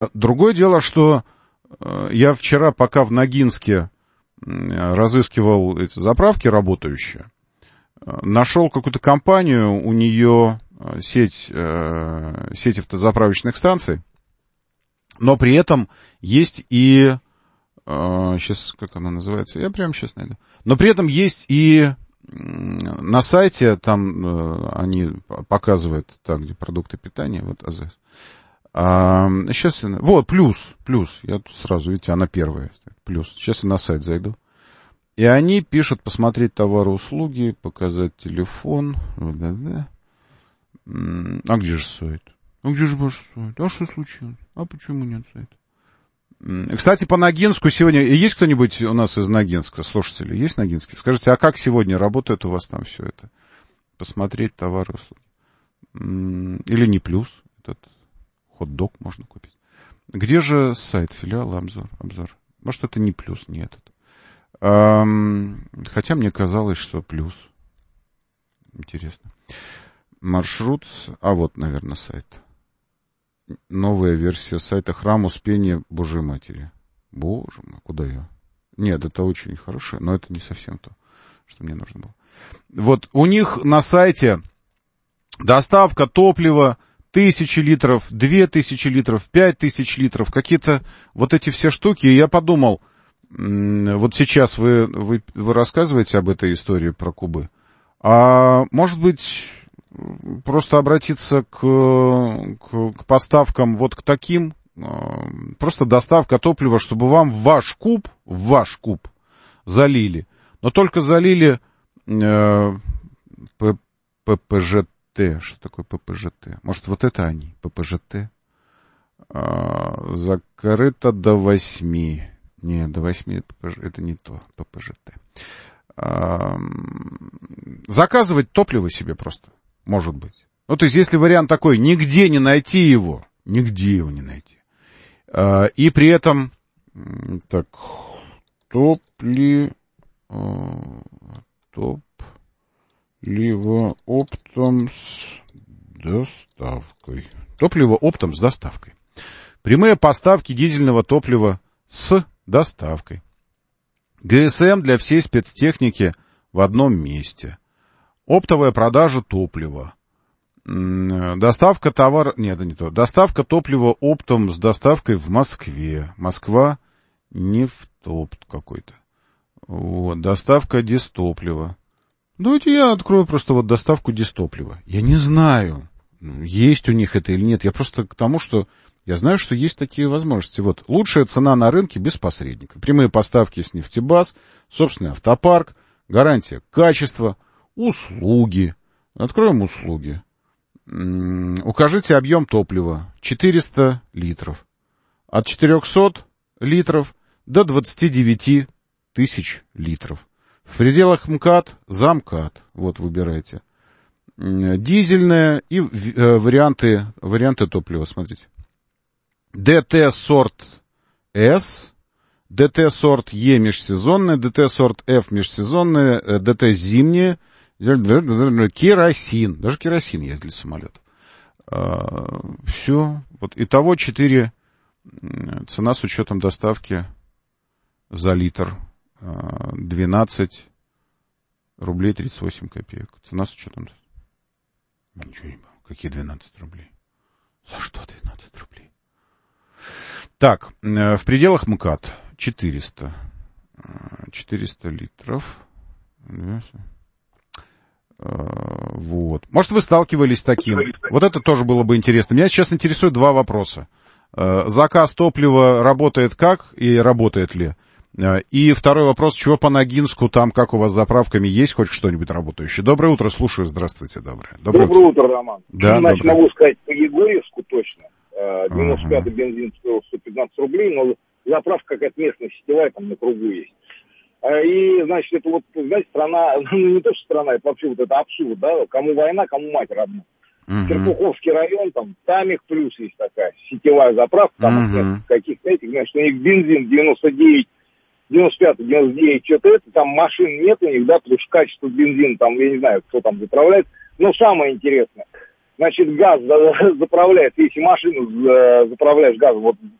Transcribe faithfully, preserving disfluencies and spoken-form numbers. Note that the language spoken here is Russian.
Другое дело, что я вчера, пока в Ногинске разыскивал эти заправки работающие, нашел какую-то компанию, у нее сеть, сеть автозаправочных станций, но при этом есть и... Сейчас, как она называется? Я прямо сейчас найду. Но при этом есть и на сайте, там они показывают, так, где продукты питания, вот АЗС. А, сейчас, вот, плюс, плюс, я тут сразу, видите, она первая, плюс. Сейчас я на сайт зайду. И они пишут, посмотреть товары, услуги, показать телефон. Да-да. А где же сайт? А где же ваш сайт? А что случилось? А почему нет сайта? Кстати, по Ногинску сегодня... Есть кто-нибудь у нас из Ногинска, слушатели? Есть Ногинский? Скажите, а как сегодня работает у вас там все это? Посмотреть товары, услуги. Или не плюс? Этот хот-дог можно купить. Где же сайт, филиал, обзор? обзор? Может, это не плюс, не этот. Хотя мне казалось, что плюс. Интересно. Маршрут... А вот, наверное, сайт. Новая версия сайта «Храм Успения Божьей Матери». Боже мой, куда я? Нет, это очень хорошее, но это не совсем то, что мне нужно было. Вот у них на сайте доставка топлива тысячи литров, две тысячи литров, пять тысяч литров, какие-то вот эти все штуки. И я подумал, вот сейчас вы, вы, вы рассказываете об этой истории про Кубы, а может быть... Просто обратиться к, к, к поставкам вот к таким, просто доставка топлива, чтобы вам в ваш куб, в ваш куб залили, но только залили э, ППЖТ. Что такое ППЖТ? Может, вот это они, ППЖТ? Э, закрыто до восьми. Не, до восьми, это не то, ППЖТ. Э, заказывать топливо себе просто. Может быть. Ну, то есть, если вариант такой, нигде не найти его, нигде его не найти. А, и при этом, так, топли, а, топливо оптом с доставкой. Топливо оптом с доставкой. Прямые поставки дизельного топлива с доставкой. ГСМ для всей спецтехники в одном месте. Оптовая продажа топлива. Доставка товара... Нет, это не то. Доставка топлива оптом с доставкой в Москве. Москва нефтопт какой-то. Вот. Доставка дистоплива. Давайте я открою просто вот доставку дистоплива. Я не знаю, есть у них это или нет. Я просто к тому, что я знаю, что есть такие возможности. Вот. Лучшая цена на рынке без посредника. Прямые поставки с нефтебаз, собственный автопарк, гарантия качества, услуги. Откроем услуги. Укажите объем топлива. четыреста литров. От четырехсот литров до двадцати девяти тысяч литров. В пределах МКАД, за МКАД. Вот выбирайте. Дизельное и варианты, варианты топлива. Смотрите. ДТ сорт С, ДТ сорт Е межсезонное, ДТ сорт Ф межсезонное, ДТ зимнее, керосин. Даже керосин есть для самолетов. Все. Вот. Итого четыре. Цена с учетом доставки за литр. двенадцать рублей тридцать восемь копеек. Цена с учетом... Ничего не было. Какие двенадцать рублей? За что двенадцать рублей? Так, в пределах МКАД четыреста. четыреста литров. Вот. Может, вы сталкивались с таким? Вот это тоже было бы интересно. Меня сейчас интересует два вопроса. Заказ топлива работает как и работает ли? И второй вопрос, чего по Ногинску, там как у вас с заправками, есть хоть что-нибудь работающее? Доброе утро, слушаю, здравствуйте, доброе. Доброе, доброе утро. утро, Роман. Да, Значит, доброе. могу сказать по Егорьевску точно. девяносто пятый ага. бензин стоил сто пятнадцать рублей, но заправка какая-то местная, сетевая, там на кругу есть. И, значит, это вот, знаете, страна, ну не то, что страна, это вообще вот это абсурд, да, кому война, кому мать родная. Uh-huh. Серпуховский район, там, Тамик плюс есть такая сетевая заправка, там uh-huh. каких-то этих, значит, у них бензин девяносто девять, девяносто пятый, девяносто девять, что-то это, там машин нет у них, да, потому что качество бензина, там, я не знаю, кто там заправляет. Но самое интересное, значит, газ заправляет, если машину заправляешь газом, вот